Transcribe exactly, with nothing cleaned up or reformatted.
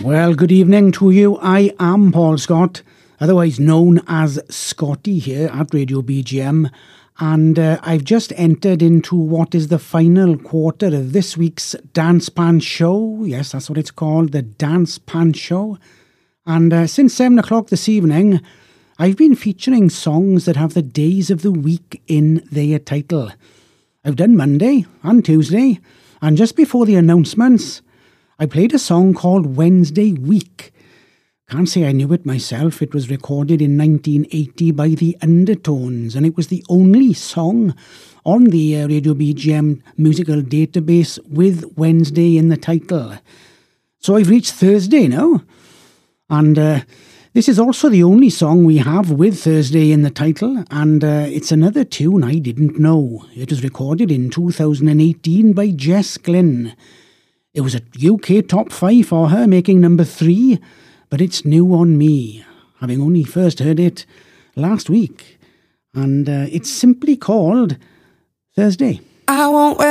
Well, good evening to you. I am Paul Scott, otherwise known as Scotty here at Radio B G M. And uh, I've just entered into what is the final quarter of this week's Dance Pan Show. Yes, that's what it's called, the Dance Pan Show. And uh, since seven o'clock this evening, I've been featuring songs that have the days of the week in their title. I've done Monday and Tuesday, and just before the announcements, I played a song called Wednesday Week. Can't say I knew it myself. It was recorded in nineteen eighty by the Undertones, and it was the only song on the uh, Radio B G M musical database with Wednesday in the title. So I've reached Thursday now, and uh, this is also the only song we have with Thursday in the title, and uh, it's another tune I didn't know. It was recorded in two thousand eighteen by Jess Glynn. It was a U K top five for her, making number three, but it's new on me, having only first heard it last week. And uh, it's simply called Thursday. I won't